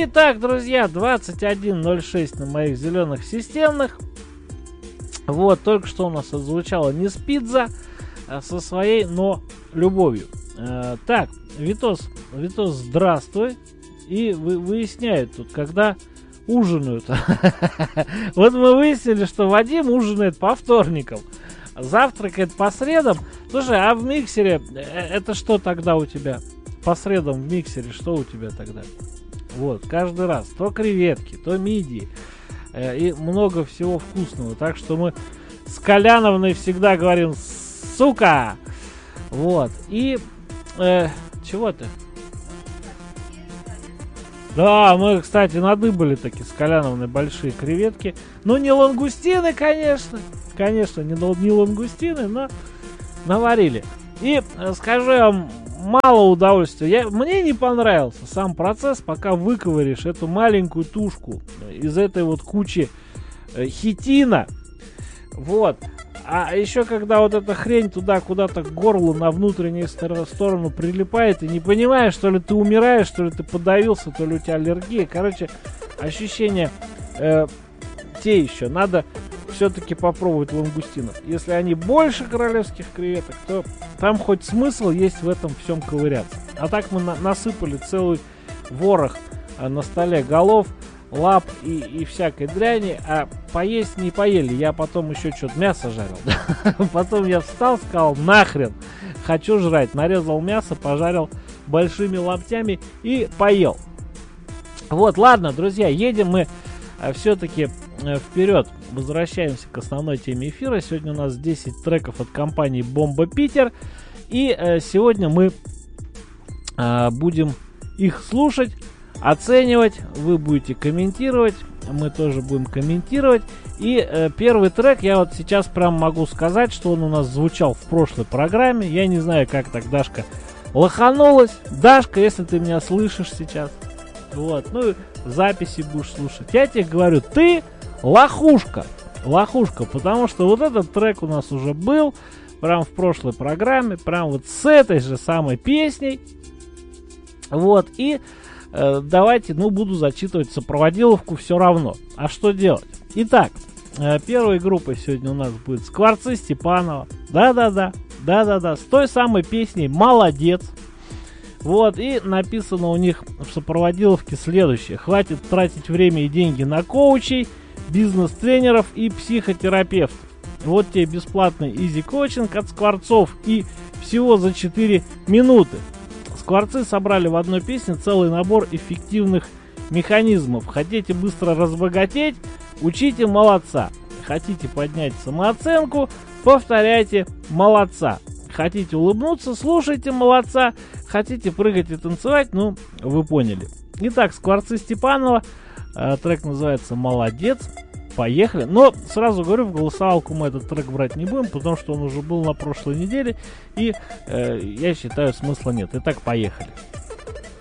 Итак, друзья, 21:06 на моих зеленых системных. Вот, только что у нас отзвучала Неспидза со своей, но любовью. Так, Витос, здравствуй. И выясняют тут, когда ужинают. Вот мы выяснили, что Вадим ужинает по вторникам, завтракает по средам. Слушай, а в миксере это что тогда у тебя? По средам в миксере что у тебя тогда? Вот, каждый раз. То креветки, то мидии. И много всего вкусного. Так что мы с Коляновной всегда говорим «сука». Вот. И чего ты? Да, мы, кстати, надыбали таки с Коляновной большие креветки. Ну, не лангустины, конечно. Конечно, не лангустины, но наварили. И скажу я вам, мало удовольствия. Мне не понравился сам процесс, пока выковыришь эту маленькую тушку из этой вот кучи хитина. Вот. А еще когда вот эта хрень туда куда-то к горлу на внутреннюю сторону прилипает, и не понимаешь, то ли ты умираешь, то ли ты подавился, то ли у тебя аллергия. Короче, ощущения те еще. Надо все-таки попробовать лангустинов. Если они больше королевских креветок, то там хоть смысл есть в этом всем ковыряться. А так мы насыпали целый ворох на столе голов, лап и всякой дряни, а поесть не поели. Я потом еще что-то мясо жарил. Потом я встал, сказал, нахрен, хочу жрать. Нарезал мясо, пожарил большими ломтями и поел. Вот, ладно, друзья, едем мы все-таки вперед. Возвращаемся к основной теме эфира. Сегодня у нас 10 треков от компании Бомба Питер. И сегодня мы будем их слушать, оценивать, вы будете комментировать, мы тоже будем комментировать. И первый трек, я вот сейчас прям могу сказать, что он у нас звучал в прошлой программе. Я не знаю, как так Дашка лоханулась. Дашка, если ты меня слышишь сейчас, вот, ну, записи будешь слушать, я тебе говорю, ты лохушка, потому что вот этот трек у нас уже был прям в прошлой программе, прям вот с этой же самой песней. Вот, и давайте, буду зачитывать сопроводиловку все равно. А что делать? Итак, первой группой сегодня у нас будет Скворцы Степанова. Да-да-да, с той самой песней «Молодец». Вот, и написано у них в сопроводиловке следующее. Хватит тратить время и деньги на коучей, бизнес-тренеров и психотерапевтов. Вот тебе бесплатный изи-коучинг от Скворцов и всего за 4 минуты. Скворцы собрали в одной песне целый набор эффективных механизмов. Хотите быстро разбогатеть? Учите молодца. Хотите поднять самооценку? Повторяйте молодца. Хотите улыбнуться? Слушайте молодца. Хотите прыгать и танцевать? Ну, вы поняли. Итак, Скворцы Степанова. Трек называется «Молодец». Поехали. Но сразу говорю, в голосовалку мы этот трек брать не будем, потому что он уже был на прошлой неделе. И я считаю, смысла нет. Итак, поехали.